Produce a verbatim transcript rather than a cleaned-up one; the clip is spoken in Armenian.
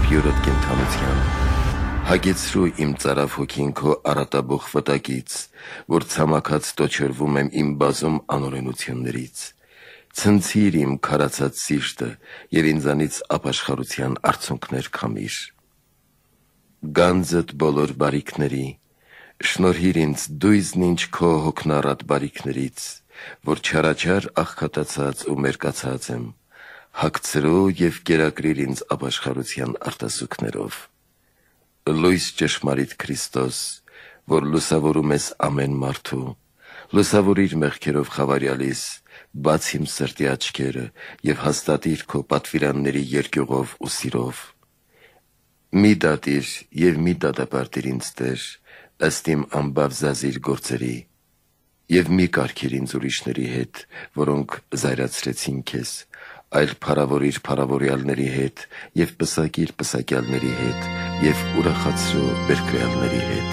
յուրդ կենթանության։ Հագեցրու իմ ծարավ հոգին քո արատաբող վտակից, որ ցամաքած տոչորվում եմ իմ բազում անօրենություններից։ Ցնցիր իմ քարացած սիրտը եւ ինձանից ապաշխարության արցունքներ քամիր։ Գանձդ բոլոր բարիքների, շնորհիր ինձ դույզն ինչ քո հոգնառատ բարիքներից, որ չարաչար աղքատացած ու մերկացած եմ, հագցրու եւ կերակրիր ինձ ապաշխարության արտասուքներով։ Լույս ճշմարիտ Քրիստոս, որ լուսավորում ես ամեն մարդու, լուսավորիր մեղքերով խավարյալիս, բաց իմ սրտի աչքերը եւ հաստատիր քո պատվիրանների երկյուղով ու սիրով։ Մի դատիր եւ մի դատապարտիր ինձ Տեր, ըստ իմ անբավ զազիր գործերի, եւ մի կարգիր ինձ ուրիշների հետ, որոնք զայրացրեցին քեզ, այլ փառավորիր փառավորյալների հետ եւ պսակիր պսակյալների հետ եւ ուրախացրու բերկրյալների հետ։